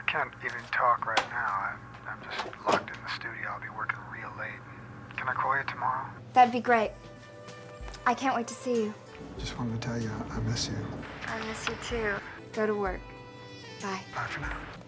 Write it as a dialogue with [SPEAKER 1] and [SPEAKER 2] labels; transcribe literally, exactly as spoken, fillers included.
[SPEAKER 1] I can't even talk right now. I'm, I'm just locked in the studio. I'll be working real late. Can I call you tomorrow?
[SPEAKER 2] That'd be great. I can't wait to see you.
[SPEAKER 1] Just wanted to tell you I miss you.
[SPEAKER 2] I miss you too. Go to work. Bye.
[SPEAKER 1] Bye for now.